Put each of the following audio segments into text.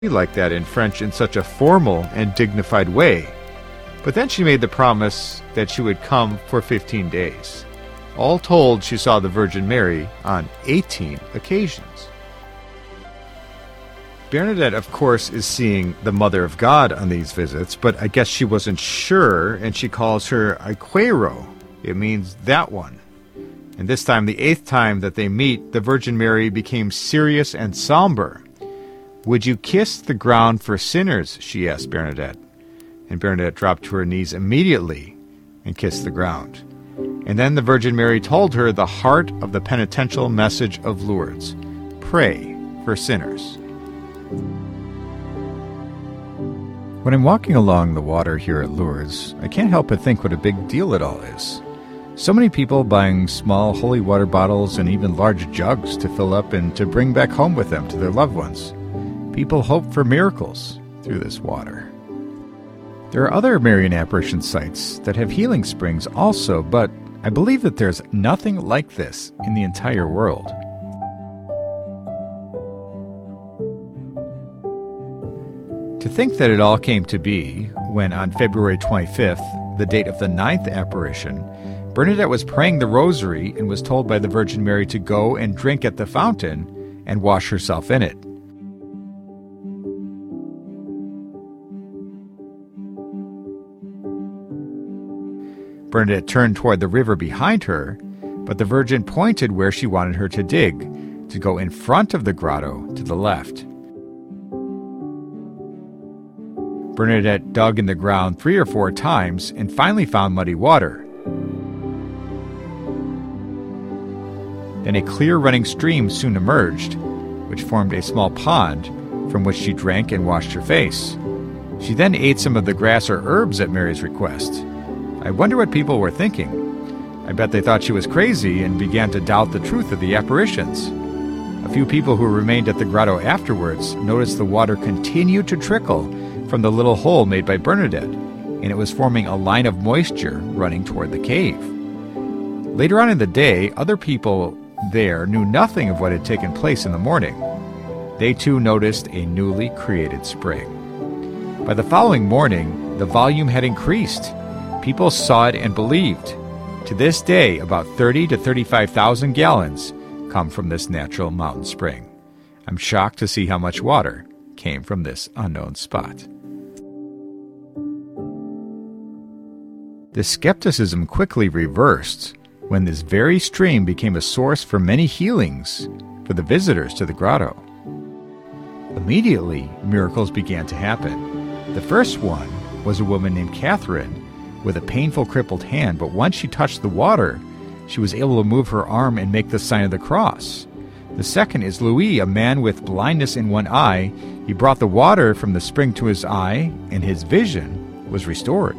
like that in French in such a formal and dignified way. But then she made the promise that she would come for 15 days. All told, she saw the Virgin Mary on 18 occasions. Bernadette, of course, is seeing the Mother of God on these visits, but I guess she wasn't sure, and she calls her Aquero. It means that one. And this time, the 8th time that they meet, the Virgin Mary became serious and somber. "Would you kiss the ground for sinners?" she asked Bernadette. And Bernadette dropped to her knees immediately and kissed the ground. And then the Virgin Mary told her the heart of the penitential message of Lourdes: pray for sinners. When I'm walking along the water here at Lourdes, I can't help but think what a big deal it all is. So many people buying small holy water bottles and even large jugs to fill up and to bring back home with them to their loved ones. People hope for miracles through this water. There are other Marian apparition sites that have healing springs also, but I believe that there's nothing like this in the entire world. To think that it all came to be when on February 25th, the date of the 9th apparition, Bernadette was praying the rosary and was told by the Virgin Mary to go and drink at the fountain and wash herself in it. Bernadette turned toward the river behind her, but the Virgin pointed where she wanted her to dig, to go in front of the grotto to the left. Bernadette dug in the ground 3 or 4 times and finally found muddy water. Then a clear running stream soon emerged, which formed a small pond from which she drank and washed her face. She then ate some of the grass or herbs at Mary's request. I wonder what people were thinking. I bet they thought she was crazy and began to doubt the truth of the apparitions. A few people who remained at the grotto afterwards noticed the water continued to trickle from the little hole made by Bernadette, and it was forming a line of moisture running toward the cave. Later on in the day, other people there knew nothing of what had taken place in the morning. They too noticed a newly created spring. By the following morning, the volume had increased. People saw it and believed. To this day, about 30 to 35,000 gallons come from this natural mountain spring. I'm shocked to see how much water came from this unknown spot. This skepticism quickly reversed when this very stream became a source for many healings for the visitors to the grotto. Immediately, miracles began to happen. The first one was a woman named Catherine with a painful crippled hand, but once she touched the water, she was able to move her arm and make the sign of the cross. The second is Louis, a man with blindness in one eye. He brought the water from the spring to his eye, and his vision was restored.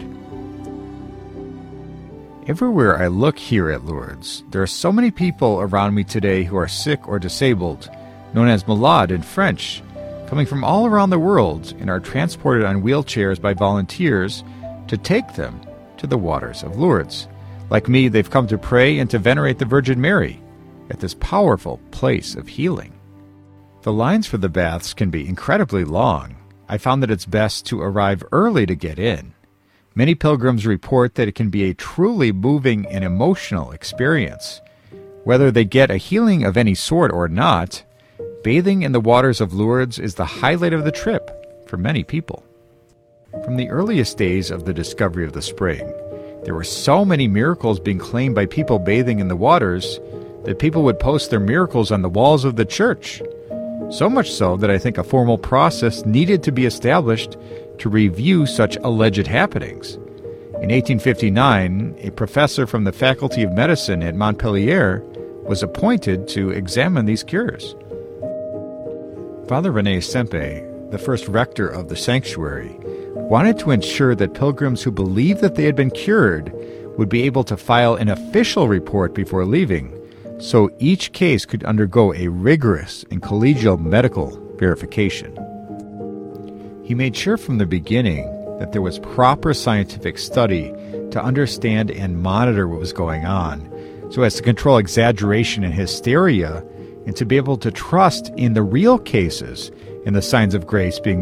Everywhere I look here at Lourdes, there are so many people around me today who are sick or disabled, known as malades in French, coming from all around the world and are transported on wheelchairs by volunteers to take them to the waters of Lourdes. Like me, they've come to pray and to venerate the Virgin Mary at this powerful place of healing. The lines for the baths can be incredibly long. I found that it's best to arrive early to get in. Many pilgrims report that it can be a truly moving and emotional experience. Whether they get a healing of any sort or not, bathing in the waters of Lourdes is the highlight of the trip for many people. From the earliest days of the discovery of the spring, there were so many miracles being claimed by people bathing in the waters that people would post their miracles on the walls of the church. So much so that I think a formal process needed to be established to review such alleged happenings. In 1859, a professor from the Faculty of Medicine at Montpellier was appointed to examine these cures. Father René Sempe, the first rector of the sanctuary, wanted to ensure that pilgrims who believed that they had been cured would be able to file an official report before leaving, so each case could undergo a rigorous and collegial medical verification. He made sure from the beginning that there was proper scientific study to understand and monitor what was going on, so as to control exaggeration and hysteria, and to be able to trust in the real cases and the signs of grace being